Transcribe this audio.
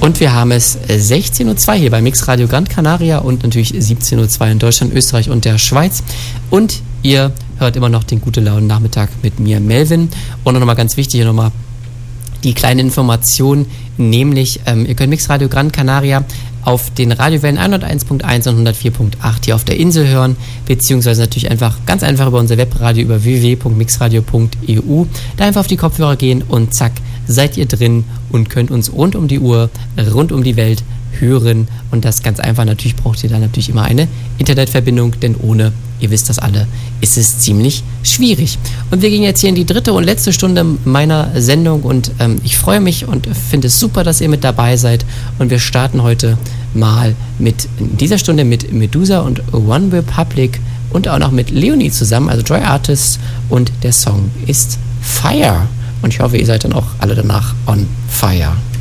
Und wir haben es 16:02 Uhr hier bei Mix Radio Gran Canaria und natürlich 17:02 Uhr in Deutschland, Österreich und der Schweiz. Und ihr hört immer noch den Gute-Laune-Nachmittag mit mir, Melvin. Und nochmal ganz wichtig, hier nochmal die kleine Information, nämlich ihr könnt Mix Radio Gran Canaria auf den Radiowellen 101.1 und 104.8 hier auf der Insel hören, beziehungsweise natürlich ganz einfach über unser Webradio über www.mixradio.eu. Da einfach auf die Kopfhörer gehen und zack, seid ihr drin und könnt uns rund um die Uhr, rund um die Welt hören. Und das ganz einfach. Natürlich braucht ihr dann natürlich immer eine Internetverbindung, denn ohne, ihr wisst das alle, ist es ziemlich schwierig. Und wir gehen jetzt hier in die dritte und letzte Stunde meiner Sendung und ich freue mich und finde es super, dass ihr mit dabei seid. Und wir starten heute mal in dieser Stunde mit Medusa und One Republic und auch noch mit Leonie zusammen, also Joy Artists, und der Song ist Fire. Und ich hoffe, ihr seid dann auch alle danach on fire.